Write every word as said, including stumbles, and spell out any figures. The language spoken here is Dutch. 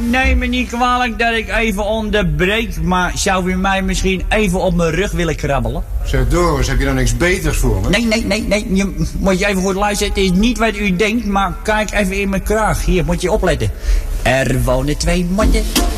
neem me niet kwalijk dat ik even onderbreek, maar zou u mij misschien even op mijn rug willen krabbelen? Zeg Doris, heb je dan niks beters voor me? Nee, nee, nee, nee. Je, moet je even goed luisteren. Het is niet wat u denkt, maar kijk even in mijn kraag. Hier, moet je opletten. Er wonen twee motten